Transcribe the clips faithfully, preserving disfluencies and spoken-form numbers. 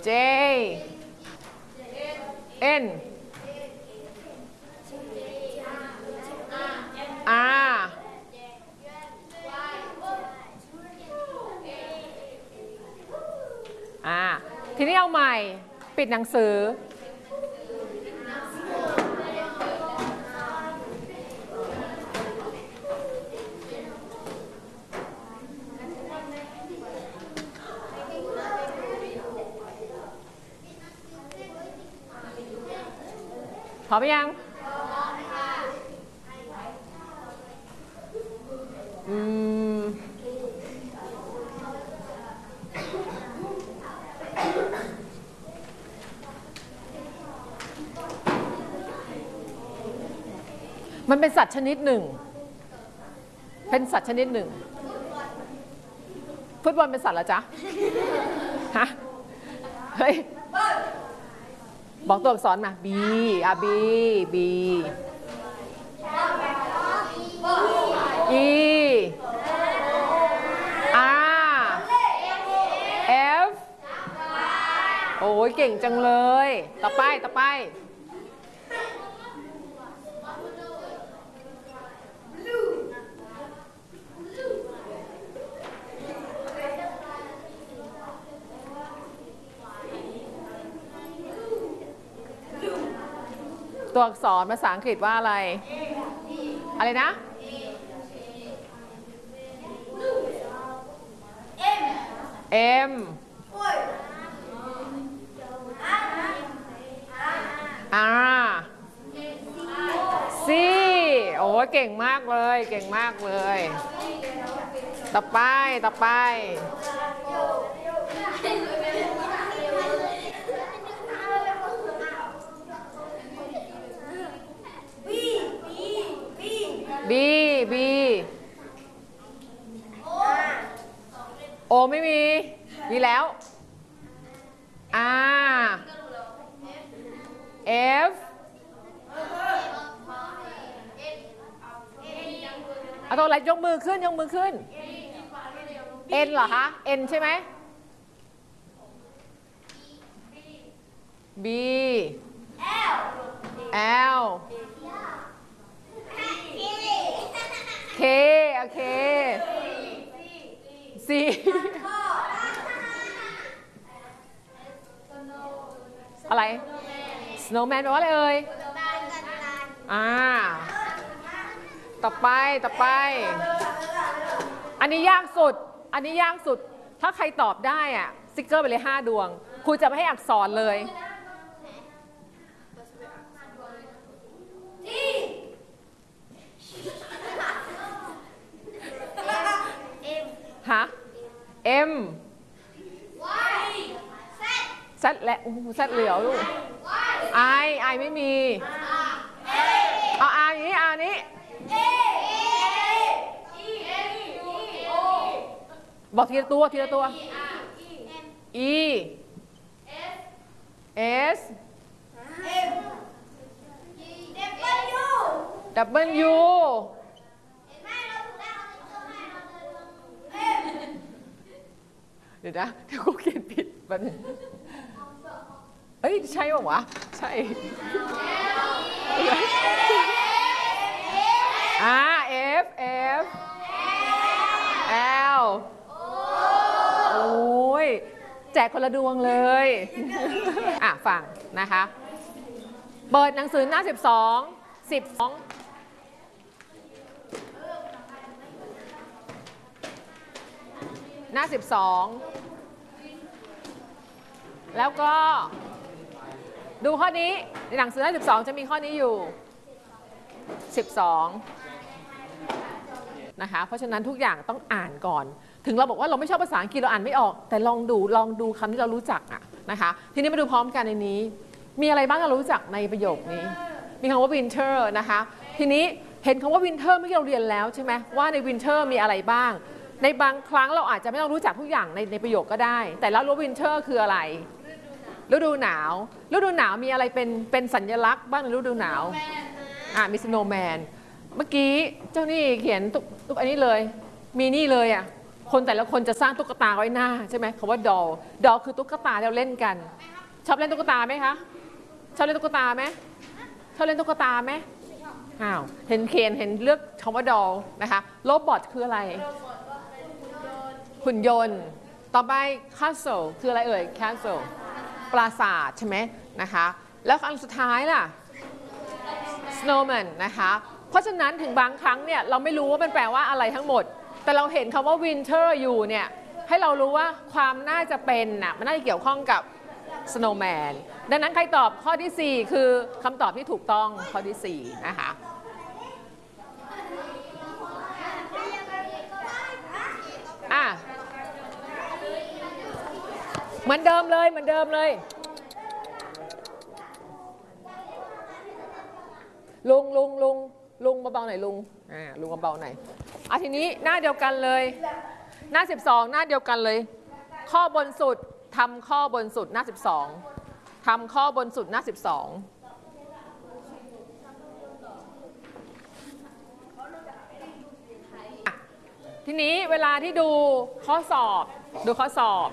J N R อ่าทีนี้เอาใหม่ปิดหนังสือพร้อมยังอืมมันเป็นสัตว์ชนิดหนึ่งเป็นสัตว์ชนิดหนึ่งฟุตบอลเป็นสัตว์เหรอจ๊ะฮะเฮ้ยบอกตัวอักษรมา B อ่ะ B B E R F โอ้ยเก่งจังเลยต่อไปต่อไปตัวอักษรภาษาอังกฤษว่าอะไรอะไรนะ M R C โอ้เก่งมากเลยเก่งมากเลยต่อไปต่อไปB B โอไม่มีมีแล้ว R F เอาตัวอะไรยกมือขึ้นยกมือขึ้น N เหรอคะ N ใช่ไหม B L K โอเค C อะไร snowman แปลว่าอะไรเอ่ยอ่าต่อไปต่อไปอันนี้ยากสุดอันนี้ยากสุดถ้าใครตอบได้อ่ะสติ๊กเกอร์ไปเลยห้าดวงครูจะไม่ให้อักษรเลยฮะ M Z และอู้ Z เหลียวลูก I I ไม่มีเอา R อย่างนี้ R นี้บอกทีละตัวทีละตัว E S W เดี๋ยวนะเดี๋ยวกูเขียนผิดมันเอ้ยใช่ป่าววะใช่อ่า F F L โอ้ยแจกคนละดวงเลยอ่ะฟังนะคะเปิดหนังสือหน้าสิบสองสิบสองหน้าสิบสองแล้วก็ดูข้อนี้ในหนังสือหน้าสิบสองจะมีข้อนี้อยู่สิบสองนะคะเพราะฉะนั้นทุกอย่างต้องอ่านก่อนถึงเราบอกว่าเราไม่ชอบภาษาอังกฤษเราอ่านไม่ออกแต่ลองดูลองดูคำที่เรารู้จักอะนะคะทีนี้มาดูพร้อมกันในนี้มีอะไรบ้างเรารู้จักในประโยคนี้มีคำว่า winter นะคะทีนี้เห็นคำว่า winter เมื่อกี้เราเรียนแล้วใช่ไหมว่าใน winter มีอะไรบ้างในบางครั้งเราอาจจะไม่ต้องรู้จักทุกอย่างในในประโยคก็ได้แต่แล้วรู้ winter คืออะไรฤดูหนาวฤดูหนาวมีอะไรเป็นเป็นสัญลักษณ์บ้างในฤดูหนาวอ่ะมี snowman เมื่อกี้เจ้านี่เขียนตุ๊กตุ๊กอันนี้เลยมีนี่เลยอ่ะคนแต่ละคนจะสร้างตุ๊กตาไว้หน้าใช่ไหมคำว่า doll doll คือตุ๊กตาที่เราเล่นกันชอบเล่นตุ๊กตาไหมคะชอบเล่นตุ๊กตาไหมชอบเล่นตุ๊กตาไหมอ้าวเห็นเคนเห็นเลือกคำว่า doll นะคะโรบอทคืออะไรหุ่นยนต์ต่อไป castle คืออะไรเอ่ย castle ปราสาทใช่ไหมนะคะแล้วอันสุดท้ายล่ะ snowman นะคะเพราะฉะนั้นถึงบางครั้งเนี่ยเราไม่รู้ว่ามันแปลว่าอะไรทั้งหมดแต่เราเห็นคำว่า winter อยู่เนี่ยให้เรารู้ว่าความน่าจะเป็นน่ะมันน่าจะเกี่ยวข้องกับ snowman ดังนั้นใครตอบข้อที่สี่คือคำตอบที่ถูกต้องข้อที่สี่นะคะอ่ะเหมือนเดิมเลยเหมือนเดิมเลยลุงลุงลุงลุงเบาๆหน่อยลุงอ่าลุงเบาๆหน่อยอ่ะทีนี้หน้าเดียวกันเลยหน้าสิบสองหน้าเดียวกันเลยข้อบนสุดทำข้อบนสุดหน้าสิบสองทำข้อบนสุดหน้าสิบสองทีนี้เวลาที่ดูข้อสอบดูข้อสอบ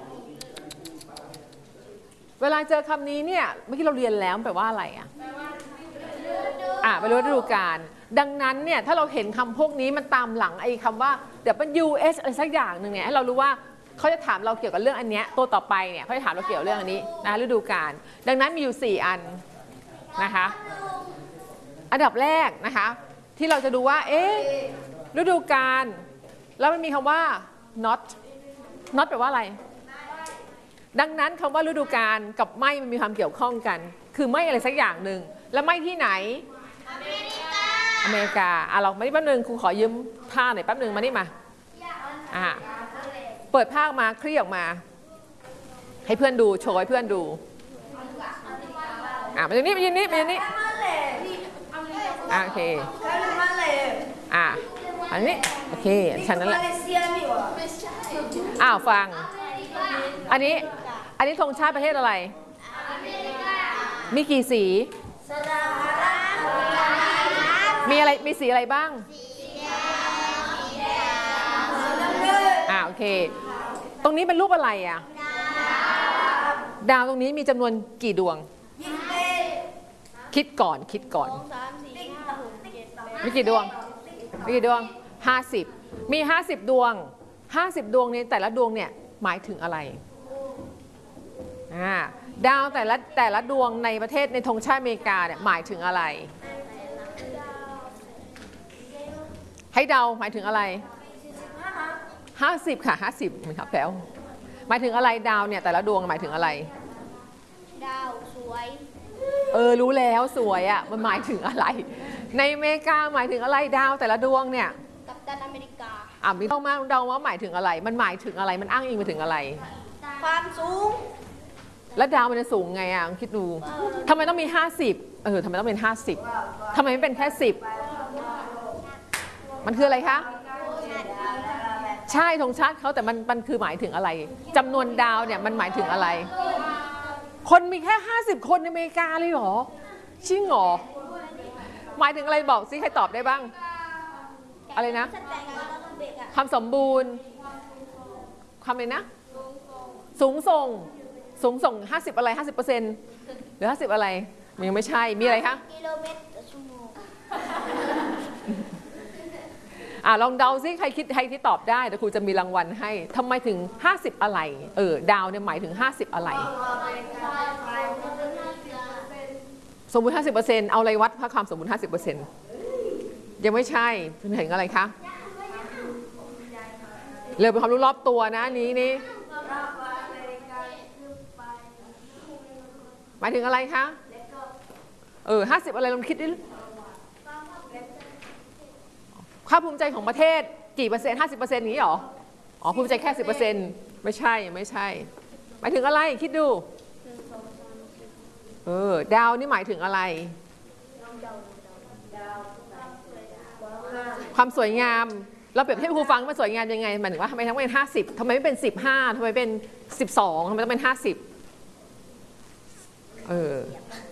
เวลาเจอคำนี้เนี่ยเมื่อกี้เราเรียนแล้วแปลว่าอะไรอ่ะอ่ะไปรู้ฤดูกาลดังนั้นเนี่ยถ้าเราเห็นคำพวกนี้มันตามหลังไอ้คำว่าเดี๋ยวเป็น ยู เอส อะไรสักอย่างหนึ่งเนี่ยให้เรารู้ว่าเขาจะถามเราเกี่ยวกับเรื่องอันเนี้ยตัวต่อไปเนี่ยเขาจะถามเราเกี่ยวกับเรื่องอันนี้นะฤดูกาลดังนั้นมีอยู่สี่อันนะคะอันดับแรกนะคะที่เราจะดูว่าเอ๊ะฤดูกาลแล้วมันมีคำว่า not not แปลว่าอะไรดังนั้นคำว่าฤดูกาลกับไม่มันมีความเกี่ยวข้องกันคือไม่อะไรสักอย่างหนึ่งแล้วไม่ที่ไหนอเมริกาอเมริกาอ่ะเราไม่แป๊บนึงครูขอยืมผ้าหน่อยแป๊บนึงมานี่มาอ่ะเปิดผ้ามาคลี่ออกมาให้เพื่อนดูโชว์ให้เพื่อนดูอ่ะมาอยู่นี่มาอยู่นี่มาอยู่นี่อ่ะโอเคอ่ะอันนี้โอเคฉันนั่นแหละอ้าวฟังอันนี้อันนี้ธงชาติประเทศอะไรมีกี่สีมีอะไรมีสีอะไรบ้างอ่าโอเคตรงนี้เป็นรูปอะไรอ่ะดาวตรงนี้มีจำนวนกี่ดวงคิดก่อนคิดก่อนมีกี่ดวงมีกี่ดวงห้าสิบมีห้าสิบดวงห้าสิบดวงนี้แต่ละดวงเนี่ยหมายถึงอะไรอ่าดาวแต่ละแต่ละดวงในประเทศในธงชาติอเมริกาเนี่ยหมายถึงอะไรให้เดาหมายถึงอะไรห้าสิบค่ะห้าสิบมันครับแล้วหมายถึงอะไรดาวเนี่ยแต่ละดวงหมายถึงอะไรดาวสวยเออรู้แล้วสวยอ่ะมันหมายถึงอะไรในอเมริกาหมายถึงอะไรดาวแต่ละดวงเนี่ยกัปตันอเมริกาอ่ะมีเดามาเดาว่าหมายถึงอะไรมันหมายถึงอะไรมันอ้างอิงไปถึงอะไรความสูงแล้วดาวมันจะสูงไงอ่ะคิดดูทำไมต้องมีห้าสิบเออทำไมต้องเป็นห้าสิบทำไมไม่เป็นแค่สิบมันคืออะไรคะใช่ธงชาติเขาแต่มันมันคือหมายถึงอะไรจำนวนดาวเนี่ยมันหมายถึงอะไรคนมีแค่ห้าสิบคนในอเมริกาเลยเหรอจริงเหรอหมายถึงอะไรบอกสิใครตอบได้บ้างอะไรนะความสมบูรณ์ความอะไรนะสูงส่งสูงส่งห้าสิบอะไรห้าสิบเปอร์เซ็นต์หรือห้าสิบอะไรมันยังไม่ใช่มีอะไรคะกิโลเมตรต่อชั่วโมงอ่ะลองเดาซิใครคิดใครที่ตอบได้แต่ครูจะมีรางวัลให้ทำไมถึงห้าสิบอะไรเออดาวเนี่ยหมายถึงห้าสิบอะไรสมบูรณ์ห้าสิบเปอร์เซ็นต์เอาอะไรวัดค่าความสมบูรณ์ห้าสิบเปอร์เซ็นต์ยังไม่ใช่เป็นถึงอะไรคะเรื่องเป็นความรู้รอบตัวนะนี้นี่หมายถึงอะไรคะเออห้าสิบอะไรลองคิดดิความภูมิใจของประเทศกี่เปอร์เซ็นต์ห้าสิบเปอร์เซ็นต์นี้หรออ๋อภูมิใจแค่สิบเปอร์เซ็นต์ไม่ใช่ไม่ใช่หมายถึงอะไรคิดดูเออดาวนี่หมายถึงอะไรความสวยงามเราเปรียบเทียบครูฟังมันสวยงามยังไงหมายถึงว่าทำไมทั้งเป็นห้าสิบทำไมไม่เป็นสิบห้าทำไมเป็นสิบสองทำไมต้องเป็นห้าสิบเออ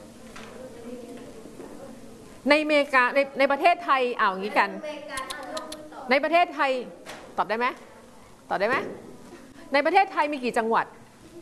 ในอเมริกาในในประเทศไทยเอาอย่างนี้กันในประเทศไทยตอบได้ไหมตอบได้ไหมในประเทศไทยมีกี่จังหวัด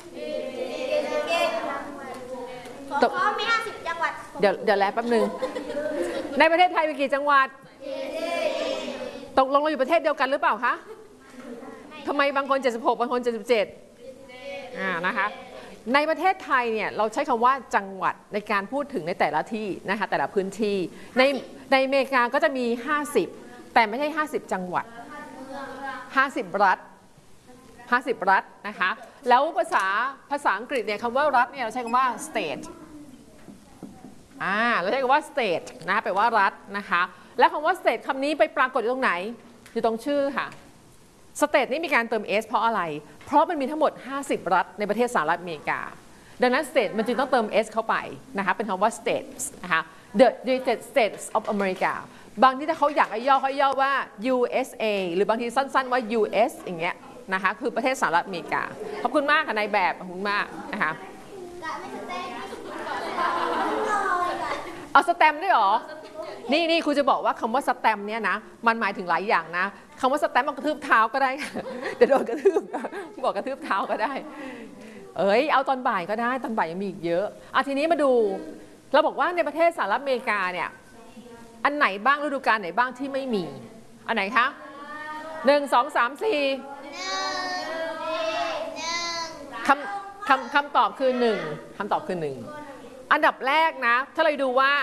สองมีห้าสิบจังหวัดเดี๋ยวเดี๋ยวแลแป๊บนึงในประเทศไทยมีกี่จังหวัดตกลงเราอยู่ประเทศเดียวกันหรือเปล่าคะทำไมบางคนเจ็ดสิบหกบางคนเจ็ดสิบเจ็ดอ่านะคะในประเทศไทยเนี่ยเราใช้คำว่าจังหวัดในการพูดถึงในแต่ละที่นะคะแต่ละพื้นที่ในในอเมริกาก็จะมีห้าสิบแต่ไม่ใช่ห้าสิบจังหวัดห้าสิบรัฐห้าสิบรัฐนะคะแล้วภาษาภาษาอังกฤษเนี่ยคำว่ารัฐเนี่ยเราใช้คำว่า state อ่าเราใช้คำว่า state นะแปลว่ารัฐนะคะแล้วคำว่า state คำนี้ไปปรากฏอยู่ตรงไหนอยู่ตรงชื่อค่ะ state นี่มีการเติม s เพราะอะไรเพราะมันมีทั้งหมดห้าสิบรัฐในประเทศสหรัฐอเมริกาดังนั้น state มันจึงต้องเติม s เข้าไปนะคะเป็นคำว่า states นะคะ the United States of America บางที่ถ้าเขาอยากให้ย่อเขาย่อว่า ยู เอส เอ หรือบางทีสั้นๆว่า ยู เอส อย่างเงี้ยนะคะคือประเทศสหรัฐอเมริกาขอบคุณมากค่ะนายแบบขอบคุณมากนะคะเอาสแตมป์ด้วยหรอนี่นี่ครูจะบอกว่าคำว่าสแตมป์เนี่ยนะมันหมายถึงหลายอย่างนะคำว่าสแตมป์มันกระทืบเท้าก็ได้เดี๋ยวโดนกระทืบบอกกระทืบเท้าก็ได้เอ้ยเอาตอนบ่ายก็ได้ตอนบ่ายยังมีอีกเยอะอ่ะทีนี้มาดูเราบอกว่าในประเทศสหรัฐอเมริกาเนี่ยอันไหนบ้างฤดูกาลไหนบ้างที่ไม่มีอันไหนคะหนึ่งสองสามสี่คำคำคำตอบคือหนึ่งคำตอบคือหนึ่งอันดับแรกนะถ้าเราดูว่า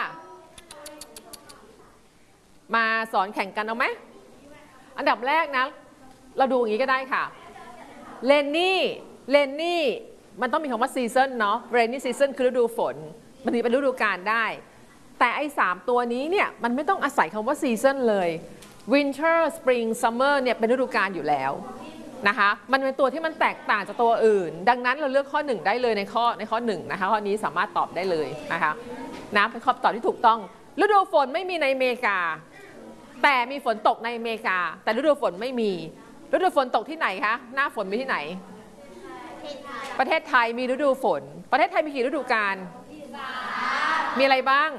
มาสอนแข่งกันเอาไหมอันดับแรกนะเราดูอย่างนี้ก็ได้ค่ะเลนนี่เลนนี่มันต้องมีคำว่าซีซันเนาะเรนนี่ซีซันคือฤดูฝนมันมีเป็นฤดูกาลได้แต่ไอ้สามตัวนี้เนี่ยมันไม่ต้องอาศัยคำว่าซีซันเลย Winter Spring Summer เนี่ยเป็นฤดูกาลอยู่แล้วนะคะมันเป็นตัวที่มันแตกต่างจากตัวอื่นดังนั้นเราเลือกข้อหนึ่งได้เลยในข้อในข้อหนึ่งนะคะข้อนี้สามารถตอบได้เลยนะคะนะเป็นคำตอบที่ถูกต้องฤดูฝนไม่มีในอเมริกาแต่มีฝนตกในอเมริกาแต่ฤดูฝนไม่มีฤดูฝนตกที่ไหนคะหน้าฝนมีที่ไหนประเทศไทยมีฤดูฝนประเทศไทยมีกี่ฤดูกาลมีอะไรบ้าง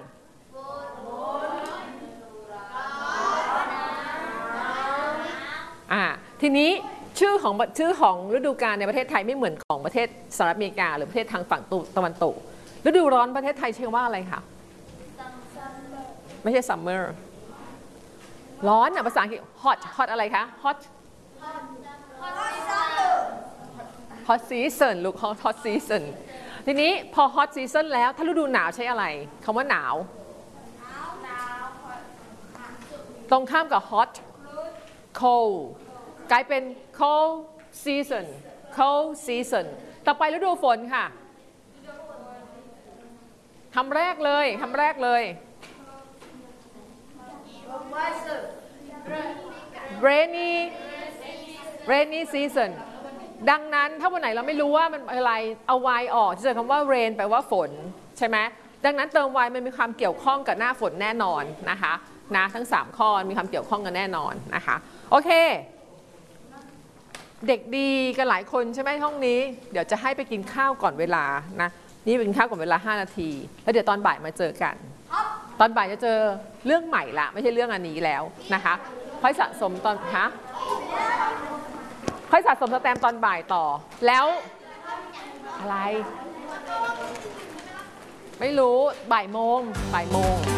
อ่าทีนี้ชื่อของชื่อของฤดูกาลในประเทศไทยไม่เหมือนของประเทศสหรัฐอเมริกาหรือประเทศทางฝั่งตะวันตกฤดูร้อนประเทศไทยใช้ว่าอะไรคะไม่ใช่ summer ร้อนอ่ะภาษาอังกฤษ hot hot อะไรคะ hot hot season ลูก hot hot season ทีนี้พอ hot season แล้วถ้าฤดูหนาวใช้อะไรคำว่าหนาวตรงข้ามกับ hot cold กลายเป็น cold season cold season ต่อไปฤดูฝนค่ะคำแรกเลยคำแรกเลย rainy rainy season ดังนั้นถ้าวันไหนเราไม่รู้ว่ามันอะไรเอา y ออกจะเจอคำว่า rain แปลว่าฝนใช่ไหมดังนั้นเติม y มันมีความเกี่ยวข้องกับหน้าฝนแน่นอนนะคะนะทั้งสามข้อมีความเกี่ยวข้องกันแน่นอนนะคะโอเคเด็กดีกันหลายคนใช่ไหมห้องนี้เดี๋ยวจะให้ไปกินข้าวก่อนเวลานะนี่เป็นข้าวก่อนเวลาห้านาทีแล้วเดี๋ยวตอนบ่ายมาเจอกันตอนบ่ายจะเจอเรื่องใหม่ละไม่ใช่เรื่องอันนี้แล้วนะคะค่อยสะสมตอนฮะค่อยสะสมสแตมป์ตอนบ่ายต่อแล้วอะไรไม่รู้บ่ายโมงบ่ายโมง